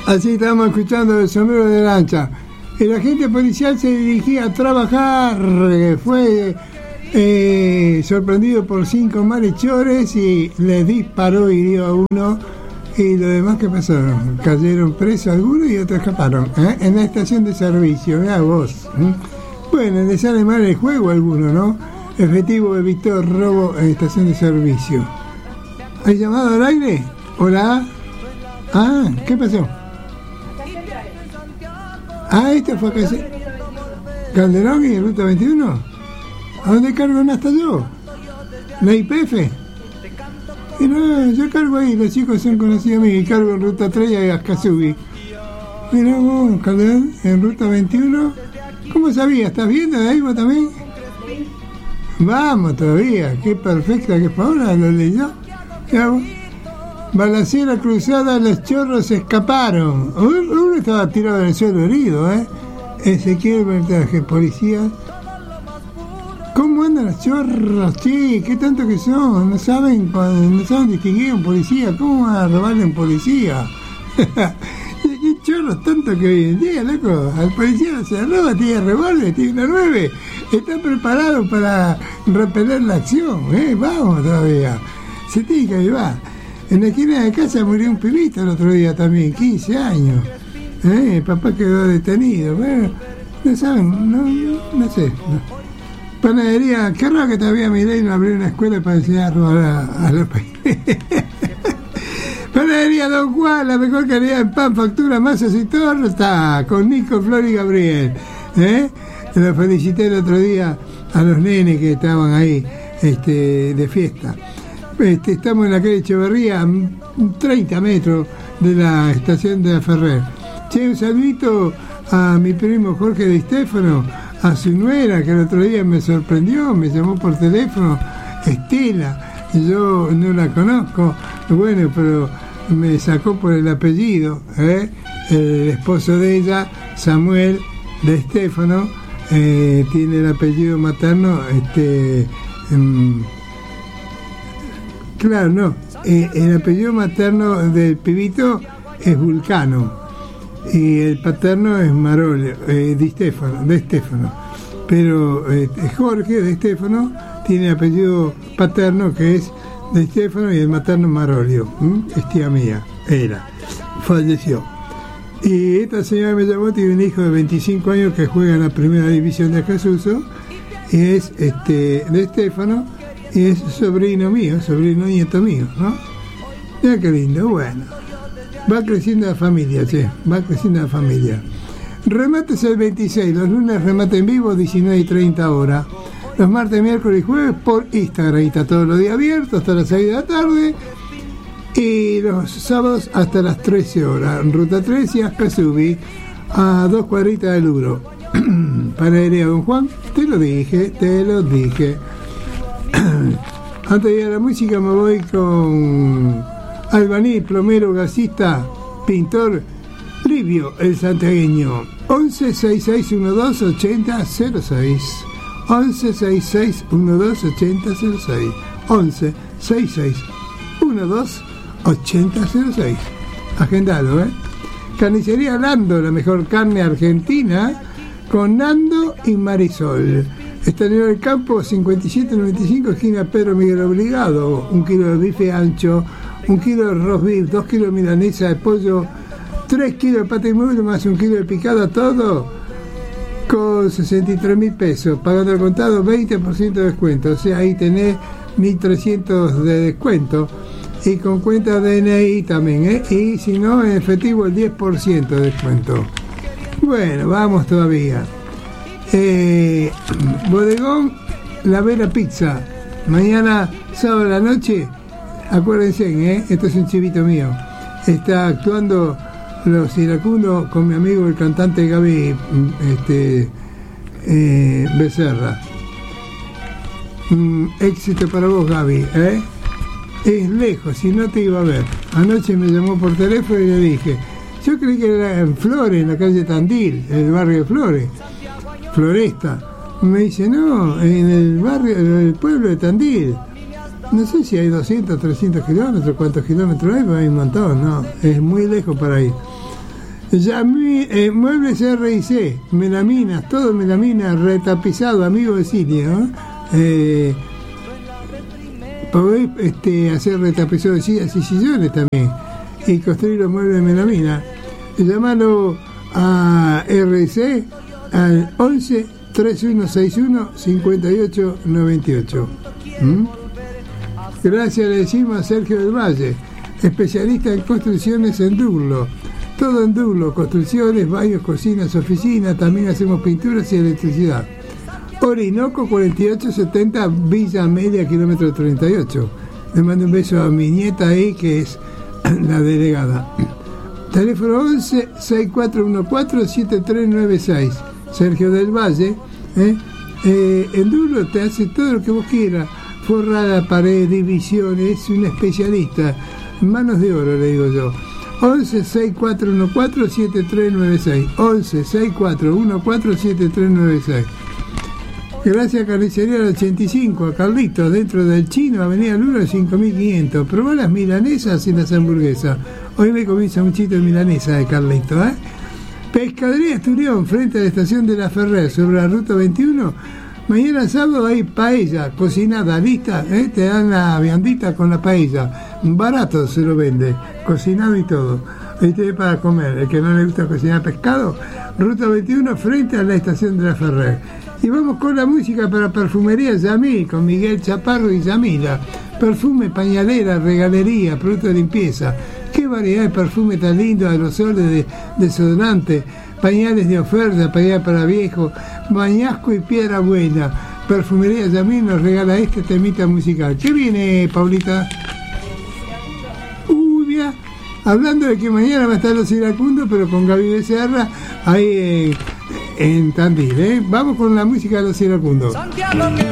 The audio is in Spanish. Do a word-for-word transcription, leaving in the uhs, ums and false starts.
Así estábamos escuchando el sombrero de lancha. El agente policial se dirigía a trabajar, fue eh, sorprendido por cinco malhechores y le disparó y hirió a uno. Y lo demás que pasaron, cayeron presos algunos y otros escaparon, ¿eh? En la estación de servicio, mirá vos. ¿eh? Bueno, le sale mal el juego a alguno, ¿no? Efectivo evitó robo en estación de servicio. ¿Hay llamado al aire? Hola. Ah, ¿qué pasó? Ah, esto fue acá. Calderón y Ruta veintiuno. ¿A dónde cargo en hasta yo? ¿La I P F? Y no, yo cargo ahí, los chicos son conocidos a mí, y cargo en Ruta tres y a Ascasubi. Mirá vos, Calderón, en Ruta veintiuno. ¿Cómo sabías? ¿Estás viendo de ahí vos también? Vamos todavía, qué perfecta que Paola lo leyó. Balacera cruzada, los chorros escaparon. Uno estaba tirado en el suelo herido, ¿eh? Ezequiel Bertaje, policía. ¿Cómo andan los chorros, che? ¿Qué tanto que son? No saben, no saben distinguir a un policía. ¿Cómo van a robarle a un policía? ¿Qué chorros tanto que hoy en día, loco? Al policía no se roba, tiene revólver, tiene una nueve. Está preparado para repeler la acción, ¿eh? Vamos todavía. Se tiene que avivar. En la esquina de casa murió un pibito el otro día también, quince años. ¿Eh? El papá quedó detenido. Bueno, no saben, no, no sé. No. Panadería, qué raro que todavía Milei no abrió una escuela para enseñar a robar a, a los países. Panadería Don Juan, la mejor calidad en pan, factura, masas y todo, está con Nico, Flor y Gabriel. ¿Eh? Los felicité el otro día a los nenes que estaban ahí este, de fiesta. Este, estamos en la calle Echeverría, treinta metros de la estación de la Ferrer. Che, un saludito a mi primo Jorge Di Stefano, a su nuera, que el otro día me sorprendió, me llamó por teléfono, Estela, yo no la conozco, bueno, pero me sacó por el apellido, ¿eh? El esposo de ella, Samuel Di Stefano, eh, tiene el apellido materno, este, um, claro, no, eh, el apellido materno del pibito es Vulcano, y el paterno es Marolio, eh, Di Stefano, de Stefano, pero eh, Jorge de Stefano tiene apellido paterno que es de Stefano y el materno Marolio, ¿m? Es tía mía, era, falleció. Y esta señora me llamó, tiene un hijo de veinticinco años que juega en la primera división de Acasuso, y es este de Stefano, y es sobrino mío, sobrino nieto mío, ¿no? Mira qué lindo, bueno. Va creciendo la familia, che, va creciendo la familia. Remates el veintiséis, los lunes remate en vivo, diecinueve y treinta horas. Los martes, miércoles y jueves por Instagram, ahí está todos los días abiertos hasta las seis de la tarde. Y los sábados hasta las trece horas. Ruta tres y Ascasubi, a dos cuadritas del Lugro. Panadería Don Juan, te lo dije, te lo dije. Antes de ir a la música me voy con albañil, plomero, gasista, pintor, Livio el santiagueño. Once sesenta y seis doce ochenta cero seis. Once sesenta y seis doce ochenta cero seis. Once sesenta y seis doce ochenta cero seis. Agendado, ¿eh? Carnicería Nando, la mejor carne argentina, con Nando y Marisol. Estadio del Campo, cincuenta y siete noventa y cinco, esquina Pedro Miguel Obligado. Un kilo de bife ancho, un kilo de roast beef, dos kilos de milanesa de pollo, tres kilos de pata y muslo, más un kilo de picada, todo con sesenta y tres mil pesos. Pagando al contado, veinte por ciento de descuento. O sea, ahí tenés mil trescientos de descuento. Y con cuenta D N I también, ¿eh? Y si no, en efectivo, el diez por ciento de descuento. Bueno, vamos todavía. Eh, bodegón La Vera Pizza, mañana sábado a la noche, acuérdense, ¿eh? Esto es un chivito mío, está actuando Los Iracundos con mi amigo el cantante Gaby este, eh, Becerra. Mm, éxito para vos, Gaby, ¿eh? Es lejos, si no te iba a ver. Anoche me llamó por teléfono y le dije, yo creí que era en Flores, en la calle Tandil, en el barrio de Flores, Floresta. Me dice, no, en el barrio, en el pueblo de Tandil. No sé si hay doscientos, trescientos kilómetros, cuántos kilómetros hay, pero hay un montón, no, es muy lejos para ir. Yami, eh, Muebles R I C, melaminas, todo melaminas, retapizado, amigo de sitio. Eh, podéis este, hacer retapizado de sillas y sillones también y construir los muebles de melamina. Llámalo a R I C al once, treinta y uno sesenta y uno, cincuenta y ocho noventa y ocho. ¿Mm? Gracias le decimos a Sergio del Valle, especialista en construcciones en Dublo. Todo en Dublo, construcciones, baños, cocinas, oficinas, también hacemos pinturas y electricidad. Orinoco cuarenta y ocho setenta, Villa Media, kilómetro treinta y ocho. Le mando un beso a mi nieta ahí, que es la delegada. Teléfono once, sesenta y cuatro catorce, setenta y tres noventa y seis. Sergio del Valle, ¿eh? Eh, en Dublo te hace todo lo que vos quieras. Forrada, pared, divisiones, es un especialista. Manos de oro, le digo yo. once, sesenta y cuatro catorce, setenta y tres noventa y seis. once, sesenta y cuatro catorce, setenta y tres noventa y seis. Gracias a Carnicería del ochenta y cinco, a Carlitos, dentro del Chino, Avenida Luna cinco mil quinientos. Probá las milanesas y las hamburguesas. Hoy me comí un muchito de milanesa de Carlitos, ¿eh? Pescadería Esturión, frente a la estación de La Ferrer, sobre la ruta veintiuno. Mañana sábado hay paella cocinada, lista, ¿eh? Te dan la viandita con la paella. Barato se lo vende, cocinado y todo. ¿Viste? Para comer. El que no le gusta cocinar pescado, ruta veintiuno, frente a la estación de La Ferrer. Y vamos con la música para Perfumería Yamil, con Miguel Chaparro y Yamila. Perfume, pañalera, regalería, producto de limpieza. Qué variedad de perfume tan lindo, aerosoles, de desodorante, pañales de oferta, pañal para viejo, bañasco y piedra buena. Perfumería Yamil nos regala este temita musical. ¿Qué viene, Paulita? Uy, mira, hablando de que mañana va a estar los iracundos, pero con Gaby Becerra, ahí en, en Tandil, ¿eh? Vamos con la música de los iracundos. Santiago.